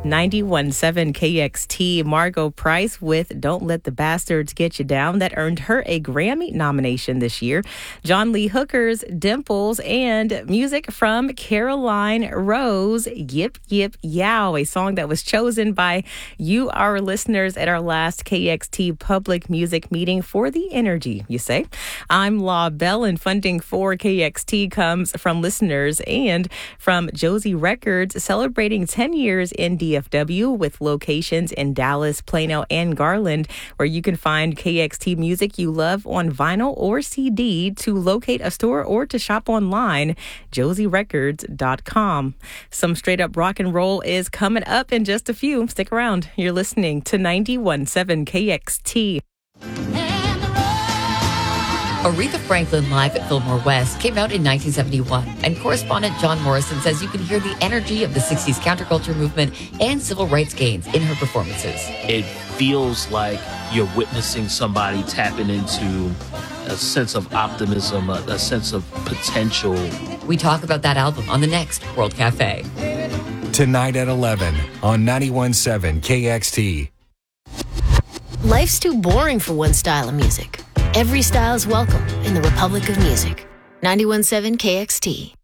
91.7 KXT, Margo Price with Don't Let the Bastards Get You Down. That earned her a Grammy nomination this year. John Lee Hooker's Dimples, and music from Caroline Rose, Yip Yip Yow, a song that was chosen by you, our listeners, at our last KXT public music meeting for the energy, you say. I'm La Belle, and funding for KXT comes from listeners and from Josie Records, celebrating 10 years in DFW with locations in Dallas, Plano, and Garland, where you can find KXT music you love on vinyl or CD. To locate a store or to shop online, josierecords.com. Some straight up rock and roll is coming up in just a few. Stick around. You're listening to 91.7 KXT. Aretha Franklin Live at Fillmore West came out in 1971, and correspondent John Morrison says you can hear the energy of the 60s counterculture movement and civil rights gains in her performances. It feels like you're witnessing somebody tapping into a sense of optimism, a sense of potential. We talk about that album on the next World Cafe. Tonight at 11 on 91.7 KXT. Life's too boring for one style of music. Every style is welcome in the Republic of Music. 91.7 KXT.